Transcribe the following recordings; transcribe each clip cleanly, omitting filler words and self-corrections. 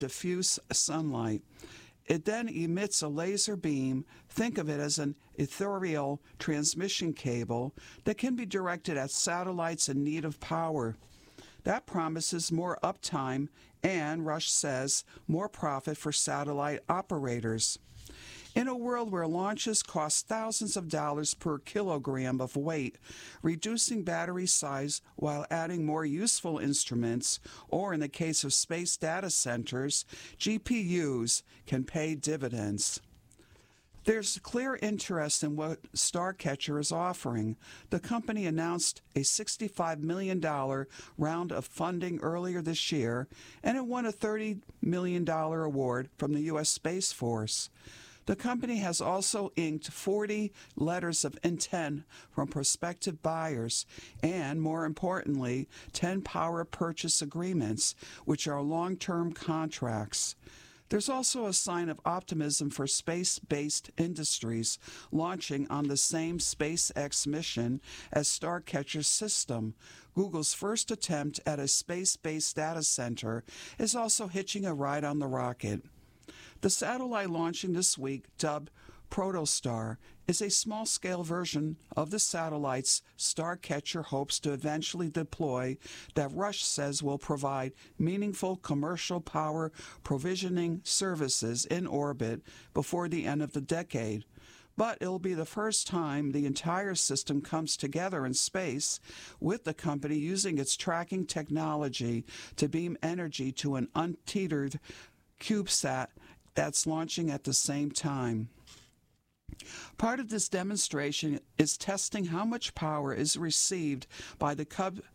diffuse sunlight. It then emits a laser beam. Think of it as an ethereal transmission cable that can be directed at satellites in need of power. That promises more uptime and, Rush says, more profit for satellite operators. In a world where launches cost thousands of dollars per kilogram of weight, reducing battery size while adding more useful instruments, or in the case of space data centers, GPUs, can pay dividends. There's clear interest in what Starcatcher is offering. The company announced a $65 million round of funding earlier this year, and it won a $30 million award from the U.S. Space Force. The company has also inked 40 letters of intent from prospective buyers and, more importantly, 10 power purchase agreements, which are long-term contracts. There's also a sign of optimism for space-based industries launching on the same SpaceX mission as Starcatcher's system. Google's first attempt at a space-based data center is also hitching a ride on the rocket. The satellite launching this week, dubbed Protostar, is a small-scale version of the satellites Starcatcher hopes to eventually deploy that Rush says will provide meaningful commercial power provisioning services in orbit before the end of the decade. But it'll be the first time the entire system comes together in space, with the company using its tracking technology to beam energy to an untethered CubeSat that's launching at the same time. Part of this demonstration is testing how much power is received by the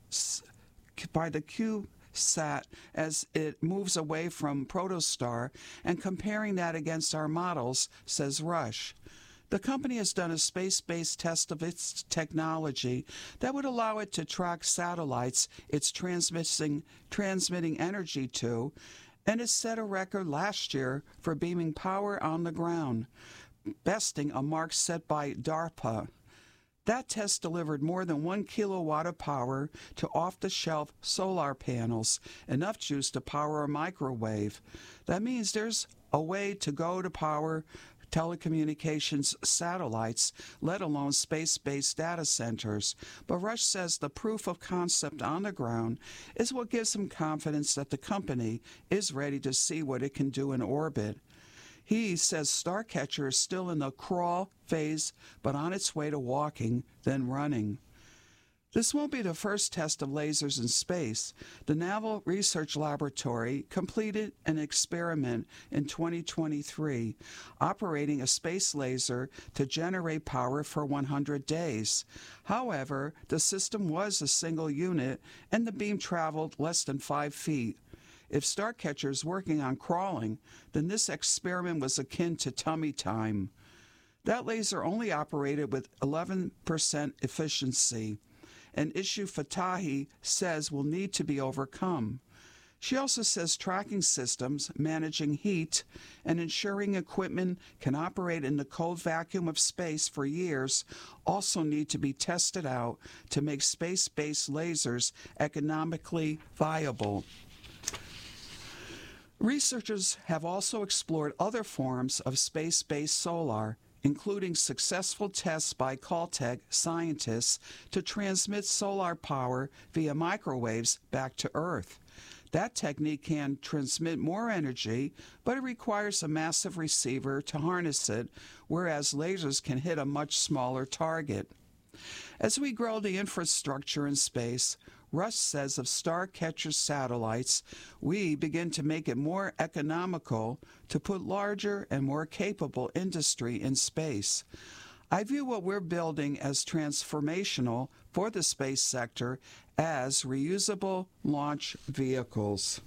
CubeSat as it moves away from Protostar and comparing that against our models, says Rush. The company has done a space-based test of its technology that would allow it to track satellites it's transmitting energy to, and it set a record last year for beaming power on the ground, besting a mark set by DARPA. That test delivered more than 1 kilowatt of power to off-the-shelf solar panels, enough juice to power a microwave. That means there's a way to go to power telecommunications satellites, let alone space-based data centers. But Rush says the proof of concept on the ground is what gives him confidence that the company is ready to see what it can do in orbit. He says Starcatcher is still in the crawl phase, but on its way to walking, then running. This won't be the first test of lasers in space. The Naval Research Laboratory completed an experiment in 2023, operating a space laser to generate power for 100 days. However, the system was a single unit, and the beam traveled less than 5 feet. If Starcatcher is working on crawling, then this experiment was akin to tummy time. That laser only operated with 11% efficiency, an issue Fatahi says will need to be overcome. She also says tracking systems, managing heat, and ensuring equipment can operate in the cold vacuum of space for years also need to be tested out to make space-based lasers economically viable. Researchers have also explored other forms of space-based solar, including successful tests by Caltech scientists to transmit solar power via microwaves back to Earth. That technique can transmit more energy, but it requires a massive receiver to harness it, whereas lasers can hit a much smaller target. As we grow the infrastructure in space, Rush says of Starcatcher satellites, we begin to make it more economical to put larger and more capable industry in space. I view what we're building as transformational for the space sector as reusable launch vehicles.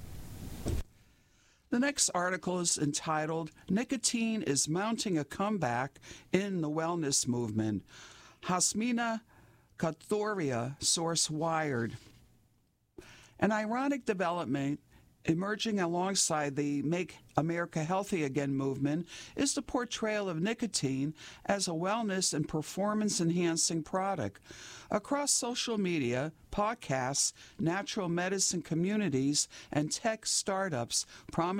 The next article is entitled, Nicotine is Mounting a Comeback in the Wellness Movement. Hasmina Kathoria, source Wired. An ironic development Emerging alongside the Make America Healthy Again movement is the portrayal of nicotine as a wellness and performance-enhancing product. Across social media, podcasts, natural medicine communities, and tech startups, prominent